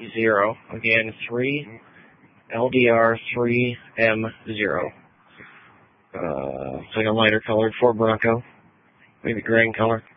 Again, 3 LDR 3M0. It's like a lighter colored Ford Bronco, maybe gray in color.